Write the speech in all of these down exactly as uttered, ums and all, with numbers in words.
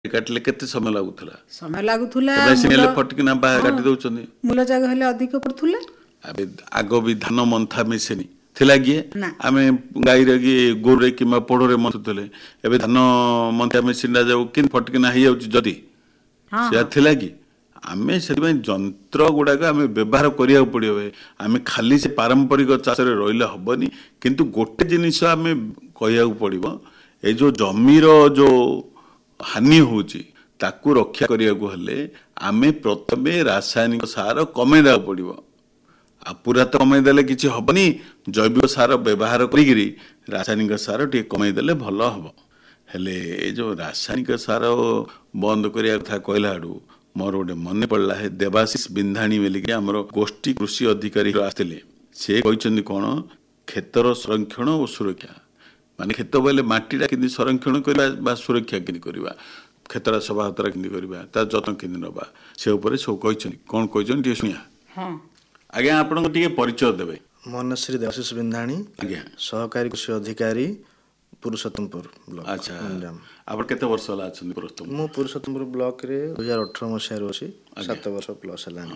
काटिले केते समय लागुथला समय लागुथुला तबे सिनेले मूल फटकिना बा काटि दउछनी मूल जगह हेले अधिक पड़थुला अबे आगो भी धान मंथा मिसेनी थिला गिए ना आमे गाई रे कि गोरे किमा पोड़ोरे मंथुतले एबे धान मंथा मिसिन जाऊ किन फटकिना हे जाउची जदी हाँ से थिला कि आमे सेति जंत्र गुडाक आमे व्यवहार करिया पड़ियो आमे खाली से पारंपरिक चाष रे रहिला हबनी किंतु गोटे जिनिस आमे कहिया पड़िबो ए जो जमीर जो हानि होची ताकू रक्षा करिया को हले आमे प्रथमे रासायनिक सार कमे दा पड़िबो आ पूरा तो कमे देले किछि हबनी जैविक सार व्यवहार करिगिरी रासायनिक सार टे कमे देले भलो हबो हेले ए जो रासायनिक सार बंद करिया कथा कहलाडू मोर गोटे मन पड़ला है देवाशीष बिंधाणी बेलिके हमर गोष्ठी कृषि अधिकारी आस्तिले से कहचंदी कोन क्षेत्र संरक्षण और सुरक्षा माने खेत बोले माटीटा किंदी संरक्षण करबा बा सुरक्षा किंदी करबा खेतरा सभातरा किंदी करबा ता जतन किंदी नबा से ऊपर सब कहचंदी कोन कहचंदी टे सुनिया हां आगे आपन टिके परिचय देबे मनश्री देवाशीष बिंधाणी आगे सहकारी कृषि अधिकारी पुरुषोत्तमपुर ब्लॉक अच्छा आप केते वर्ष होला अछन पुरुषोत्तम मु पुरुषोत्तमपुर ब्लॉक रे दो हज़ार अठारह मसिया रो अछि सात वर्ष प्लस हलानी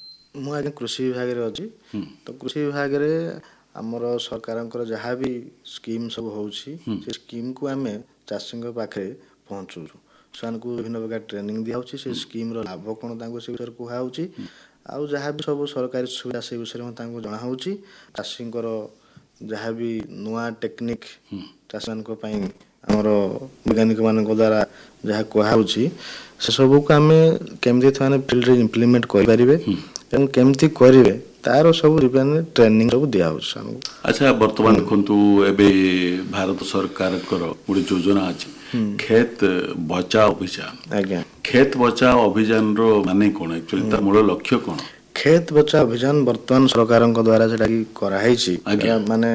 मु आगे कृषि विभाग रे अछि तो कृषि विभाग रे हमर सरकारंकर जहाँ भी स्कीम सब होउछि से स्कीम को आमे चाषीक पाखे पहुँचू सान को विभिन्न प्रकार ट्रेनिंग दिया होछि से स्कीम रो लाभ कोन तांको से विषय कुहा होछि आउ जहाँ भी सब सरकारी सुविधा से विषय में तांको जणा होछि चाषींकर जहाँ भी नुआ टेक्निक चाषन को पाई हमर वैज्ञानिक मान द्वारा जहाँ कुहा होछि से सब को आमे केमति थाने फील्ड रे इंप्लीमेंट कर परिबे एवं केमति करिवे तारो सब रिपेन ट्रेनिंग सब दिया हो हमको अच्छा वर्तमान देखंतु एबे भारत सरकार कर गुडी योजना अछि खेत बचाओ अभियान आज्ञा खेत बचाओ अभियान रो माने कोन एक्चुअली तार मूल लक्ष्य कोन खेत बचाओ अभियान वर्तमान सरकारंक द्वारा सेटा की कराई छी माने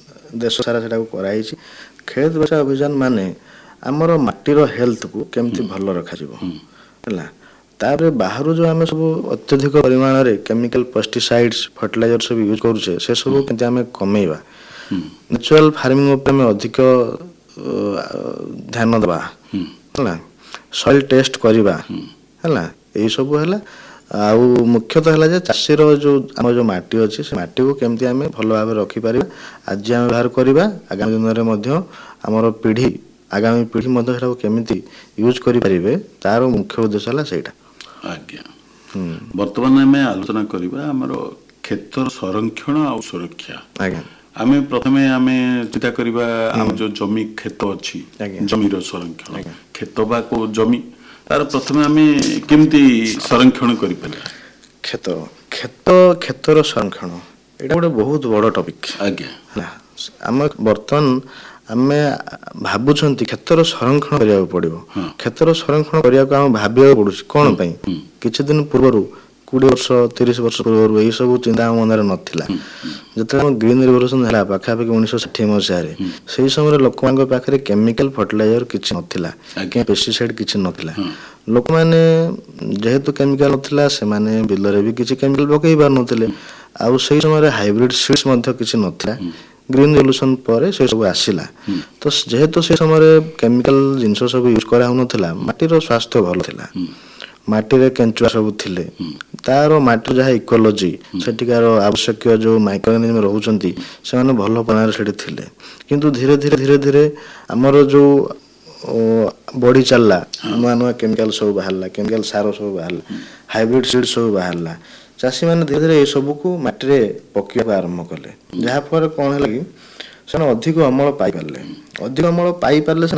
देश सारा सेटा को कराई छी खेत बचाओ अभियान माने हमर माटीर हेल्थ को केमति भलो रखा जिवो हला तारे बाहर जो आमे सब अत्यधिक परिमाण रे केमिकल पेस्टिसाइड्स फर्टिलाइजर सब यूज करूछे से सब केते आमे कमेइबा नेचुरल फार्मिंग ऊपर में अधिक ध्यान दबा हला सॉइल टेस्ट करिबा हला ए सब हला आउ मुख्यतः हला जे चाषी रो जो हम जो माटी अछि से माटी को केमति आमे भलो भाबे रखि परिबा आज आमे व्यवहार करिबा आगामी दिन रे मध्य हमर पीढ़ी आगामी पीढ़ी मध्य सेटा केमति यूज करि परिबे तारो मुख्य उद्देश्य हला सेटा आज्ञा वर्तमान में आलोचना करिबा हमर क्षेत्र संरक्षण और सुरक्षा आज्ञा आमे प्रथमे आमे चिंता करिबा हम जो जमी खेत अछि जमीर संरक्षण खेत बा को जमी तार प्रथमे आमे केमति संरक्षण करि पाले खेत खेत खेतर संरक्षण एटा गोटे बहुत बड़ टॉपिक आज्ञा हम वर्तमान आमे भाबुछंती क्षेत्र संरक्षण करिया पड़िबो क्षेत्र संरक्षण करिया को हम भाबिया पड़ुछ कोन पई किछ दिन पूर्वरु बीस वर्ष तीस वर्ष पूर्वरु एई सब चिंता मनरे नथिला जते हम ग्रीन रिवोल्यूशन हला पाखा पाखि उन्नीस सौ साठ मसिया रे सेही समय लोक मानक पाखरे केमिकल फर्टिलाइजर किछ नथिला के पेस्टिसाइड किछ नथिला लोक माने जेहेतु केमिकल नथिला से माने बिल रे भी किछ केमिकल पकई बार नथिले आ सेही समय रे हाइब्रिड सीड्स मध्ये किछ नथिला ग्रीन रिवोल्यूशन पर से सब आसिला तो जेहेतु से समय रे केमिकल जिंस सब यूज करा होनथिला माटीर स्वास्थ्य भलो थिला माटी रे केंचुआ सब थिले तारो माटी जहा इकोलॉजी सेटिकार आवश्यक जो माइक्रोऑर्गेनिज्म रहउचंती से माने भलो पनार सेठी थिले किंतु धीरे धीरे धीरे धीरे हमर जो बॉडी चलला नुआ नुआ केमिकल सब बाहरला केमिकल सारो सब बाहरला हाइब्रिड सीड सब बाहरला चाषी माने धीरे धीरे ए सब को माटी रे पकिया आरंभ करले जहा पर कोन हला कि से अधिक अमल पाई परले अधिक अमल पाई परले